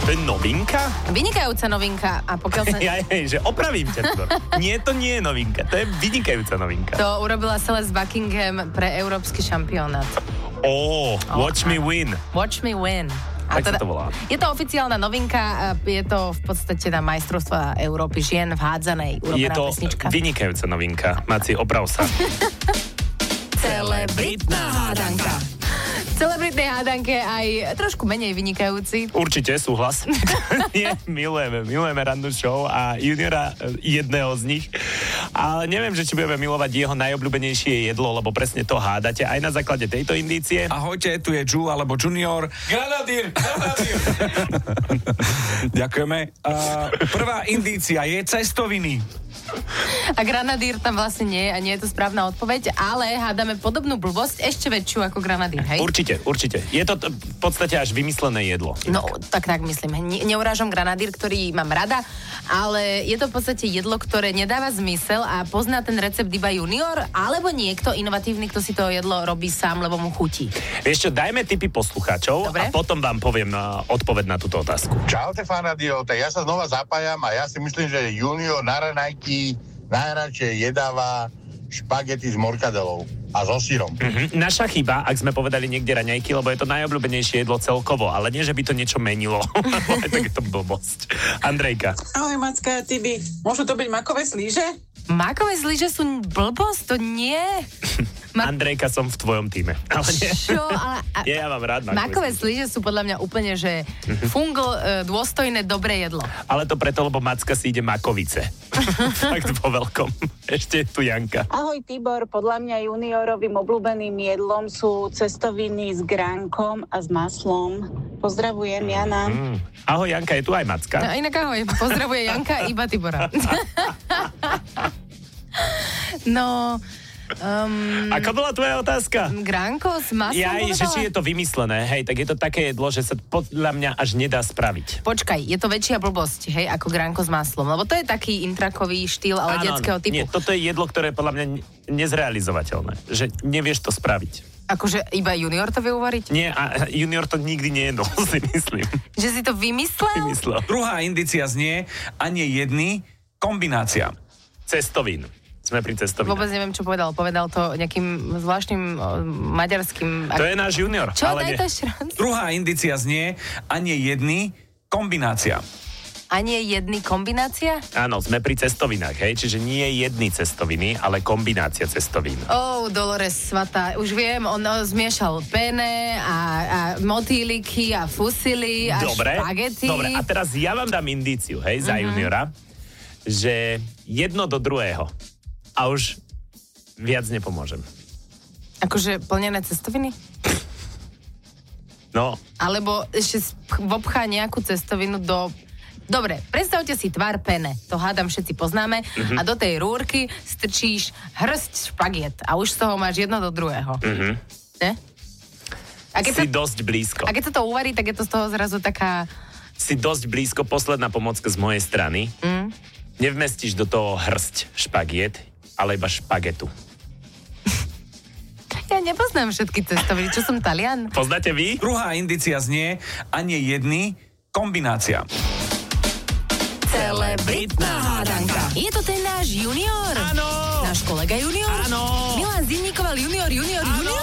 To je novinka? Vynikajúca novinka. A pokiaľ sa... že opravím ťa, Tudor. Nie, to nie je novinka. To je vynikajúca novinka. To urobila Celeste Buckingham pre európsky šampionát. Watch me win. Watch me win. A Tak sa to volá. Je to oficiálna novinka, je to v podstate na majstrovstvá Európy žien v hádzanej Je urobená to pesnička. vynikajúca novinka. Maci, oprav sa. Celebritná hádanka. Celebritnej hádanke aj trošku menej vynikajúci. Určite, súhlas. Nie, milujeme rannú show a juniora jedného z nich. Ale neviem, že či budeme milovať jeho najobľúbenejšie jedlo, lebo presne to hádate aj na základe tejto indície. Ahojte, tu je Ju alebo Junior. Granadír. Ďakujeme. Prvá indícia je cestoviny. A granadír tam vlastne nie je a nie je to správna odpoveď, ale hádame podobnú blbosť, ešte väčšiu ako granadír, hej? Určite. Je to v podstate až vymyslené jedlo. No, tak myslím. Neurážam granadír, ktorý mám rada, ale je to v podstate jedlo, ktoré nedáva zmysel a pozná ten recept iba junior, alebo niekto inovatívny, kto si to jedlo robí sám, lebo mu chutí. Vieš čo, dajme tipy poslucháčov. Dobre. A potom vám poviem odpoveď na túto otázku. Čaute, fanrádio, tak ja sa znova zapájam a ja si myslím, že junior na raňajky najradšej jedáva špagety s morkadelou a so sírom. Naša chyba, ak sme povedali niekde raňajky, lebo je to najobľúbenejšie jedlo celkovo, ale nie, že by to niečo menilo. Tak je to blbosť. Andrejka. Ahoj, Macka, Tibi. Môžu to byť makové slíže? Makové slíže sú blbosť, to nie. Andrejka, som v tvojom týme. Ale nie. Čo? Ale, Ja mám rád makové slíže sú podľa mňa úplne, že dôstojné, dobré jedlo. Ale to preto, lebo Macka si ide makovice. Fakt po veľkom. Ešte je tu Janka. Ahoj Tibor, podľa mňa juniorovým obľúbeným jedlom sú cestoviny s gránkom a s maslom. Pozdravujem, Jana. Ahoj Janka, je tu aj Macka. No, inak ahoj, pozdravuje Janka, iba Tibora. No... Ako bola tvoja otázka? Gránko s maslom Že či je to vymyslené, hej, tak je to také jedlo, že sa podľa mňa až nedá spraviť. Počkaj, je to väčšia blbosť, hej, ako gránko s maslom, lebo to je taký intrakový štýl, ale detského typu. Nie, toto je jedlo, ktoré je podľa mňa nezrealizovateľné, že nevieš to spraviť. Akože iba junior to vie uvariť? Nie, a junior to nikdy nejedol, si myslím. Že si to vymyslel? Druhá indícia znie ani jedný, kombinácia. Cestovín. Sme pri cestovinách. Vôbec neviem, čo povedal. Povedal to nejakým zvláštnym maďarským... To je náš junior. Čo, ale daj nie. to ešte raz? Druhá indícia znie ani jedný, kombinácia. A nie jedny kombinácia? Áno, sme pri cestovinách, hej, čiže nie jedny cestoviny, ale kombinácia cestovín. Dolores svatá, už viem, on zmiešal pene a motýliky a fusily a špagety. Dobre, a teraz ja vám dám indíciu, hej, za juniora, že jedno do druhého. A už viac nepomôžem. Akože plnené cestoviny? No. Alebo ešte vopchá nejakú cestovinu do... Dobre, predstavte si tvár pene, to hádam všetci poznáme, a do tej rúrky strčíš hrst špagiet a už z toho máš jedno do druhého. Ne? Si dosť blízko. A keď sa to uvarí, tak je to z toho zrazu taká... Si dosť blízko, posledná pomocka z mojej strany. Nevmestíš do toho hrst špagiet, ale iba špagetu. Ja nepoznám všetky cestoviny, čo som Talian? Poznáte vy? Druhá indícia znie ani jedný, kombinácia. Celebritná hádanka. Je to ten náš junior? Áno. Náš kolega junior? Áno. Milan Zimníkoval junior.